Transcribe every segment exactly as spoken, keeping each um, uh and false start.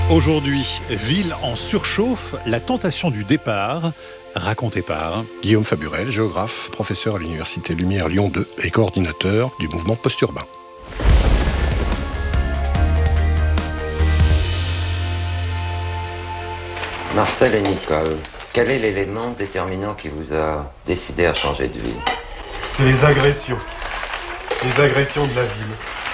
Aujourd'hui, ville en surchauffe, la tentation du départ, racontée par Guillaume Faburel, géographe, professeur à l'Université Lumière Lyon deux et coordinateur du mouvement post-urbain. Marcel et Nicole, quel est l'élément déterminant qui vous a décidé à changer de ville? C'est les agressions. Les agressions de la ville.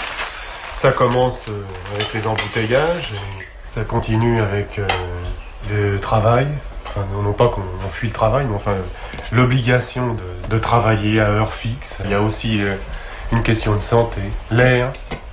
Ça commence avec les embouteillages, et ça continue avec euh, le travail. Enfin, non pas qu'on on fuit le travail, mais enfin l'obligation de, de travailler à heure fixe. Il y a aussi euh, une question de santé, l'air,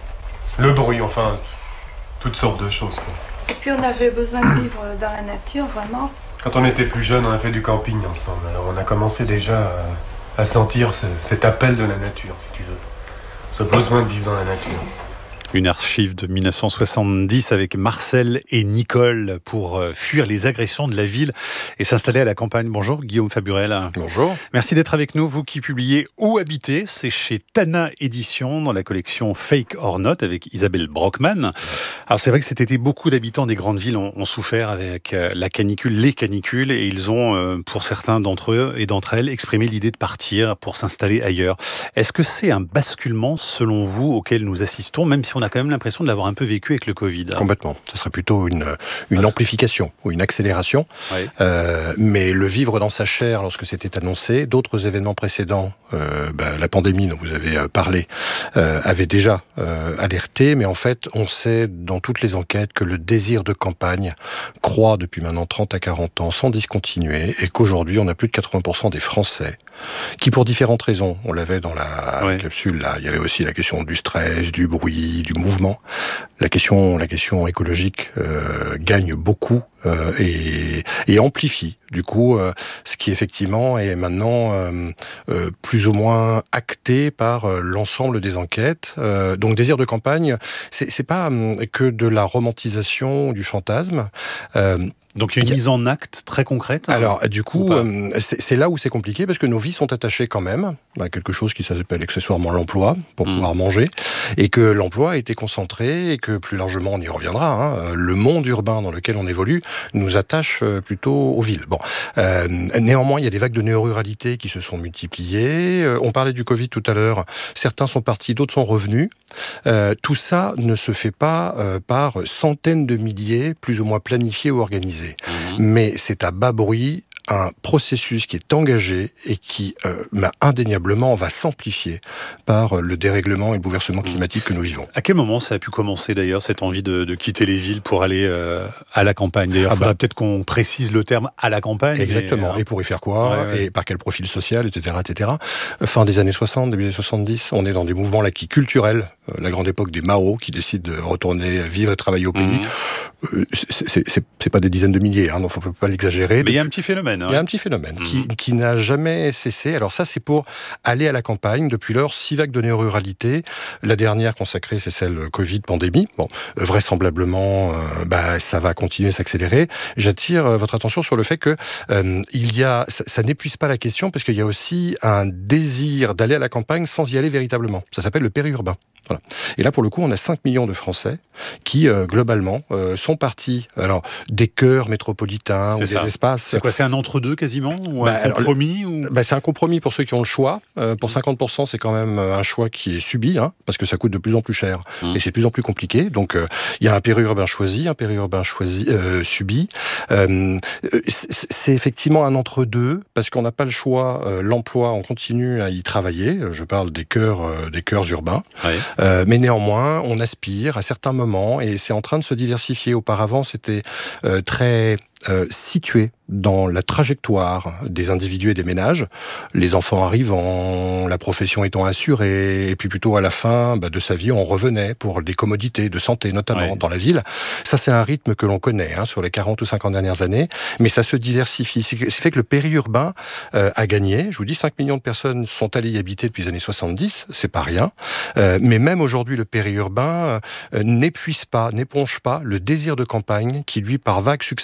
le bruit, enfin toutes sortes de choses, quoi. Et puis on avait besoin de vivre dans la nature, vraiment. Quand on était plus jeune, on a fait du camping ensemble. Alors on a commencé déjà à, à sentir ce, cet appel de la nature, si tu veux. Ce besoin de vivre dans la nature. Une archive de mille neuf cent soixante-dix avec Marcel et Nicole pour fuir les agressions de la ville et s'installer à la campagne. Bonjour Guillaume Faburel. Bonjour. Merci d'être avec nous, vous qui publiez Où habiter, c'est chez Tana Éditions dans la collection Fake or Not avec Isabelle Brockman. Alors c'est vrai que cet été, beaucoup d'habitants des grandes villes ont, ont souffert avec la canicule, les canicules, et ils ont, pour certains d'entre eux et d'entre elles, exprimé l'idée de partir pour s'installer ailleurs. Est-ce que c'est un basculement, selon vous, auquel nous assistons, même si on On a quand même l'impression de l'avoir un peu vécu avec le Covid. Complètement. Ce serait plutôt une, une amplification ou une accélération. Oui. Euh, mais le vivre dans sa chair lorsque c'était annoncé, d'autres événements précédents, euh, bah, la pandémie dont vous avez parlé, euh, avait déjà euh, alerté. Mais en fait, on sait dans toutes les enquêtes que le désir de campagne croît depuis maintenant trente à quarante ans sans discontinuer et qu'aujourd'hui, on a plus de quatre-vingts pour cent des Français qui, pour différentes raisons, on l'avait dans la oui. capsule, là, il y avait aussi la question du stress, du bruit, du mouvement. La question, la question écologique euh, gagne beaucoup euh, et, et amplifie. Du coup, euh, ce qui effectivement est maintenant euh, euh, plus ou moins acté par euh, l'ensemble des enquêtes. Euh, donc, désir de campagne, c'est, c'est pas euh, que de la romantisation du fantasme. Euh, Donc il y a une mise en acte très concrète. Hein, Alors du coup, euh, c'est, c'est là où c'est compliqué parce que nos vies sont attachées quand même à quelque chose qui s'appelle accessoirement l'emploi pour mmh. pouvoir manger, et que l'emploi a été concentré et que plus largement on y reviendra. Hein, le monde urbain dans lequel on évolue nous attache plutôt aux villes. Bon, euh, néanmoins il y a des vagues de néo-ruralité qui se sont multipliées. Euh, on parlait du Covid tout à l'heure. Certains sont partis, d'autres sont revenus. Euh, tout ça ne se fait pas euh, par centaines de milliers, plus ou moins planifiés ou organisés. Mmh. Mais c'est à bas bruit un processus qui est engagé et qui, euh, bah, indéniablement, va s'amplifier par le dérèglement et le bouleversement climatique que nous vivons. À quel moment ça a pu commencer, d'ailleurs, cette envie de, de quitter les villes pour aller euh, à la campagne? D'ailleurs, il ah faudrait bah, peut-être qu'on précise le terme « à la campagne ». Exactement. Et, et pour y faire quoi? ouais, ouais. Et par quel profil social, et cetera, et cetera. Fin des années soixante, début des années soixante-dix, on est dans des mouvements là qui culturels, euh, la grande époque des Mao, qui décident de retourner vivre et travailler au pays. Mmh. Euh, c'est, c'est, c'est, c'est pas des dizaines de milliers, hein, donc il ne faut pas l'exagérer. Mais il y a un petit phénomène. Il y a un petit phénomène mmh. qui, qui n'a jamais cessé. Alors ça, c'est pour aller à la campagne. Depuis lors, six vagues de néo-ruralité. La dernière consacrée, c'est celle Covid-pandémie. Bon, vraisemblablement, euh, bah, ça va continuer à s'accélérer. J'attire euh, votre attention sur le fait que euh, il y a, ça, ça n'épuise pas la question, parce qu'il y a aussi un désir d'aller à la campagne sans y aller véritablement. Ça s'appelle le périurbain. Voilà. Et là, pour le coup, on a cinq millions de Français qui, euh, globalement, euh, sont partis alors, des cœurs métropolitains c'est ou ça. Des espaces... C'est quoi, c'est un entre-deux quasiment ou bah, un compromis alors, ou... bah, c'est un compromis pour ceux qui ont le choix. Euh, pour cinquante pour cent, c'est quand même un choix qui est subi, hein, parce que ça coûte de plus en plus cher mmh. et c'est de plus en plus compliqué. Donc, il euh, y a un périurbain choisi, un périurbain choisi, euh, subi. Euh, c'est, c'est effectivement un entre-deux, parce qu'on n'a pas le choix. Euh, l'emploi, on continue à y travailler. Je parle des cœurs, euh, des cœurs urbains. Ouais. Euh, mais néanmoins, on aspire à certains moments, et c'est en train de se diversifier. Auparavant, c'était euh, très euh, situé dans la trajectoire des individus et des ménages, les enfants arrivant, la profession étant assurée, et puis plutôt à la fin bah, de sa vie, on revenait pour des commodités de santé, notamment ouais. dans la ville. Ça, c'est un rythme que l'on connaît hein, sur les quarante ou cinquante dernières années, mais ça se diversifie. Ce qui fait que le périurbain euh, a gagné. Je vous dis, cinq millions de personnes sont allées y habiter depuis les années soixante-dix, c'est pas rien. Euh, mais même aujourd'hui, le périurbain euh, n'épuise pas, n'éponge pas le désir de campagne qui, lui, par vagues successives et à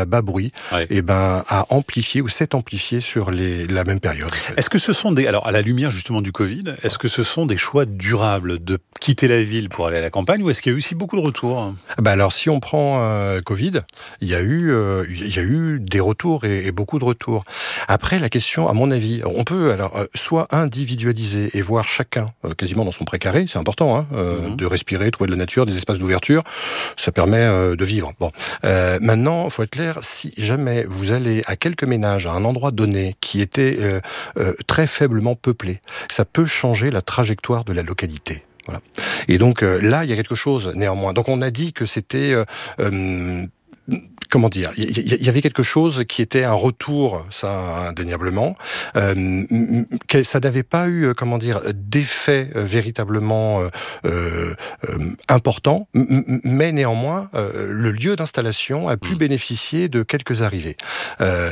bas bruit, ouais. et ben, a amplifié ou s'est amplifié sur les, la même période. En fait. Est-ce que ce sont des, alors à la lumière justement du Covid, est-ce que ce sont des choix durables de quitter la ville pour aller à la campagne, ou est-ce qu'il y a eu aussi beaucoup de retours? Ben alors, si on prend euh, Covid, il y a eu, euh, il y a eu des retours et, et beaucoup de retours. Après, la question, à mon avis, on peut alors euh, soit individualiser et voir chacun euh, quasiment dans son précaré, c'est important, hein, euh, mm-hmm. de respirer, trouver de la nature, des espaces d'ouverture, ça permet euh, de vivre. Bon, euh, maintenant, il faut être clair, si jamais vous allez à quelques ménages à un endroit donné qui était euh, euh, très faiblement peuplé, ça peut changer la trajectoire de la localité. Voilà. Et donc euh, là, il y a quelque chose néanmoins. Donc on a dit que c'était euh, euh, comment dire, il y, y avait quelque chose qui était un retour, ça indéniablement. Euh, que ça n'avait pas eu, comment dire, d'effet euh, véritablement euh, euh, important, mais néanmoins, euh, le lieu d'installation a pu mmh. bénéficier de quelques arrivées. Euh,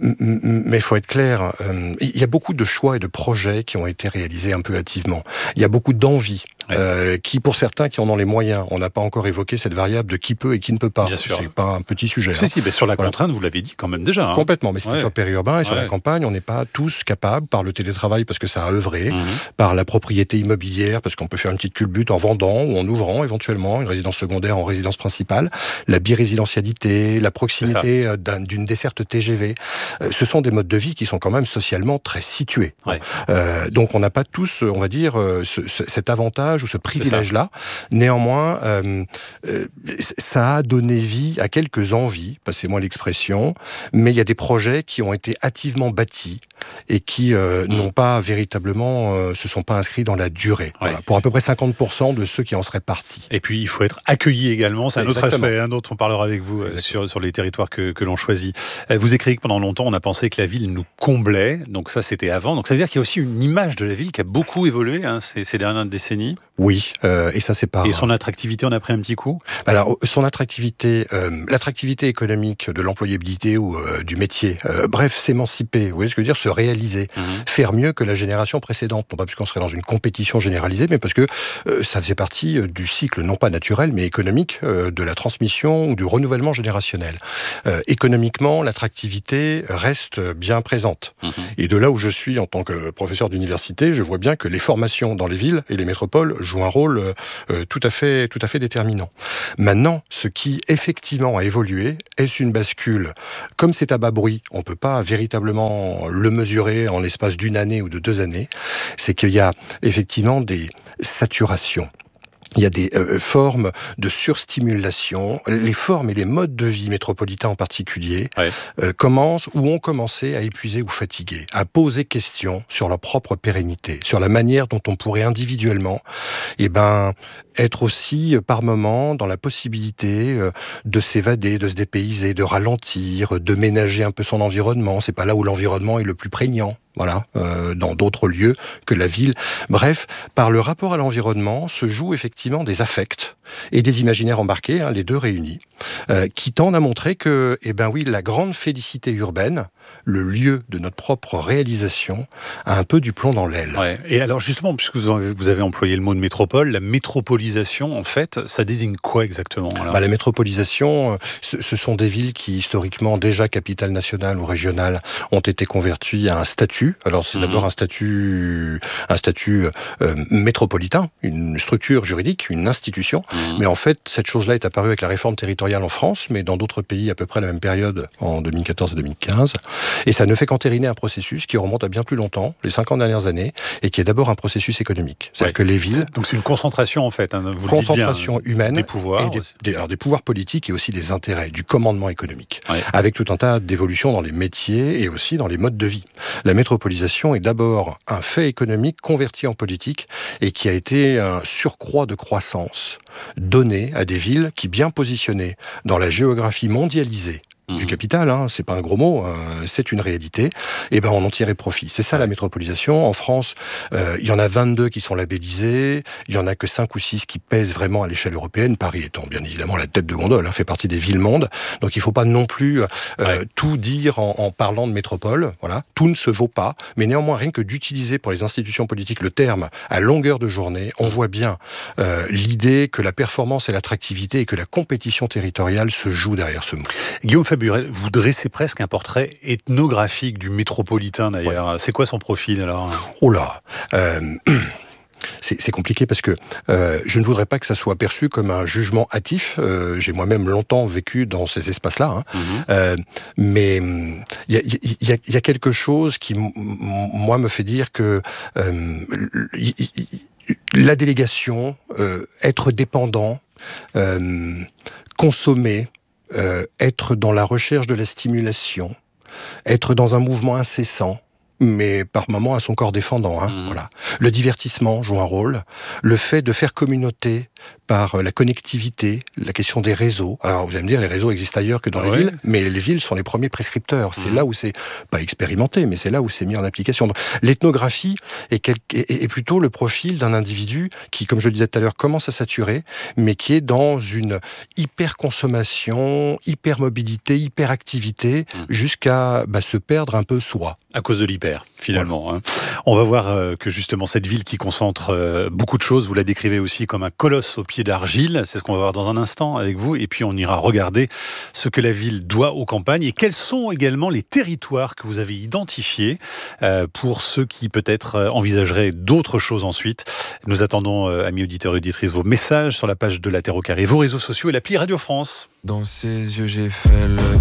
mais il faut être clair, euh, il y a beaucoup de choix et de projets qui ont été réalisés un peu hâtivement. Il y a beaucoup d'envie. Ouais. Euh, qui, pour certains qui en ont les moyens, on n'a pas encore évoqué cette variable de qui peut et qui ne peut pas. Bien sûr. C'est pas un petit sujet. Si, hein. si, mais sur la voilà. contrainte, vous l'avez dit quand même déjà. Hein. Complètement, mais c'était ouais. sur le périurbain et sur ouais. la campagne, on n'est pas tous capables, par le télétravail parce que ça a œuvré, mmh. par la propriété immobilière parce qu'on peut faire une petite culbute en vendant ou en ouvrant éventuellement une résidence secondaire en résidence principale, la birésidentialité, la proximité d'un, d'une desserte T G V. Euh, ce sont des modes de vie qui sont quand même socialement très situés. Ouais. Euh, donc on n'a pas tous, on va dire, ce, ce, cet avantage ou ce privilège-là. Néanmoins, euh, euh, ça a donné vie à quelques envies, passez-moi l'expression, mais il y a des projets qui ont été hâtivement bâtis et qui euh, mmh. n'ont pas véritablement, euh, se sont pas inscrits dans la durée. Ouais. Voilà, pour à peu près cinquante pour cent de ceux qui en seraient partis. Et puis il faut être accueilli également, c'est un Exactement. autre aspect hein, dont on parlera avec vous euh, sur, sur les territoires que, que l'on choisit. Euh, vous écrivez que pendant longtemps on a pensé que la ville nous comblait, donc ça c'était avant, donc ça veut dire qu'il y a aussi une image de la ville qui a beaucoup évolué hein, ces, ces dernières décennies. Oui, euh, et ça c'est pas... Et son attractivité en a pris un petit coup ? Alors, son attractivité, euh, l'attractivité économique de l'employabilité ou euh, du métier, euh, bref, s'émanciper, vous voyez ce que je veux dire, se réaliser, mmh. faire mieux que la génération précédente, non pas parce qu'on serait dans une compétition généralisée, mais parce que euh, ça faisait partie du cycle, non pas naturel, mais économique, euh, de la transmission ou du renouvellement générationnel. Euh, économiquement, l'attractivité reste bien présente. Mmh. Et de là où je suis en tant que professeur d'université, je vois bien que les formations dans les villes et les métropoles joue un rôle euh, tout à fait, tout à fait déterminant. Maintenant, ce qui effectivement a évolué, est-ce une bascule ? Comme c'est à bas bruit, on ne peut pas véritablement le mesurer en l'espace d'une année ou de deux années, c'est qu'il y a effectivement des saturations. Il y a des euh, formes de surstimulation. Les formes et les modes de vie métropolitains en particulier ouais. euh, commencent ou ont commencé à épuiser ou fatiguer, à poser question sur leur propre pérennité, sur la manière dont on pourrait individuellement eh ben, être aussi euh, par moments dans la possibilité euh, de s'évader, de se dépayser, de ralentir, de ménager un peu son environnement. C'est pas là où l'environnement est le plus prégnant. Voilà, euh, dans d'autres lieux que la ville. Bref, par le rapport à l'environnement se jouent effectivement des affects et des imaginaires embarqués, hein, les deux réunis, euh, qui tendent à montrer que, eh ben oui, la grande félicité urbaine, le lieu de notre propre réalisation, a un peu du plomb dans l'aile. Ouais. Et alors justement, puisque vous avez employé le mot de métropole, la métropolisation, en fait, ça désigne quoi exactement alors ? Bah, la métropolisation, ce, ce sont des villes qui, historiquement, déjà capitales nationales ou régionales, ont été converties à un statut. Alors c'est mmh. d'abord un statut, un statut euh, métropolitain, une structure juridique, une institution. Mmh. Mais en fait, cette chose-là est apparue avec la réforme territoriale en France, mais dans d'autres pays à peu près à la même période, en deux mille quatorze et deux mille quinze. Et ça ne fait qu'entériner un processus qui remonte à bien plus longtemps, les cinquante dernières années, et qui est d'abord un processus économique. C'est-à-dire ouais. que les villes... Donc c'est une concentration en fait, hein, vous concentration le dites bien, humaine, des pouvoirs, et des, des, alors des pouvoirs politiques et aussi des intérêts, du commandement économique, ouais. avec tout un tas d'évolutions dans les métiers et aussi dans les modes de vie. La métropolisation est d'abord un fait économique converti en politique et qui a été un surcroît de croissance donné à des villes qui, bien positionnées dans la géographie mondialisée du capital, hein, c'est pas un gros mot, hein, c'est une réalité, et ben on en tirait profit. C'est ça ouais. la métropolisation. En France, euh, il y en a vingt-deux qui sont labellisés, il y en a que cinq ou six qui pèsent vraiment à l'échelle européenne, Paris étant bien évidemment la tête de gondole, hein, fait partie des villes-mondes, donc il faut pas non plus euh, ouais. tout dire en, en parlant de métropole, voilà, tout ne se vaut pas, mais néanmoins rien que d'utiliser pour les institutions politiques le terme à longueur de journée, on voit bien euh, l'idée que la performance et l'attractivité et que la compétition territoriale se jouent derrière ce mot. Guillaume Fabius Burel, vous dressez presque un portrait ethnographique du métropolitain d'ailleurs. Ouais. C'est quoi son profil alors ? Oh là euh... C'est, c'est compliqué parce que euh, je ne voudrais pas que ça soit perçu comme un jugement hâtif. Euh, j'ai moi-même longtemps vécu dans ces espaces-là. Hein. Mmh. Euh, mais il y a, y, a, y a quelque chose qui, m- moi, me fait dire que euh, y, y, la délégation, euh, être dépendant, euh, consommer, euh, être dans la recherche de la stimulation, être dans un mouvement incessant, mais par moments à son corps défendant. Hein, mmh. Voilà. Le divertissement joue un rôle. Le fait de faire communauté par la connectivité, la question des réseaux. Alors vous allez me dire, les réseaux existent ailleurs que dans ah les ouais. villes, mais les villes sont les premiers prescripteurs. C'est mmh. là où c'est, pas expérimenté, mais c'est là où c'est mis en application. Donc, l'ethnographie est, quel, est, est plutôt le profil d'un individu qui, comme je le disais tout à l'heure, commence à saturer, mais qui est dans une hyper-consommation, hyper-mobilité, hyper-activité, mmh. jusqu'à bah, se perdre un peu soi. À cause de l'hyper, finalement. Voilà. Hein. On va voir euh, que justement cette ville qui concentre euh, beaucoup de choses, vous la décrivez aussi comme un colosse au pied d'argile. C'est ce qu'on va voir dans un instant avec vous. Et puis on ira regarder ce que la ville doit aux campagnes et quels sont également les territoires que vous avez identifiés euh, pour ceux qui peut-être euh, envisageraient d'autres choses ensuite. Nous attendons, euh, amis auditeurs et auditrices, vos messages sur la page de La Terre au Carré, vos réseaux sociaux et l'appli Radio France. Dans ses yeux, j'ai fait le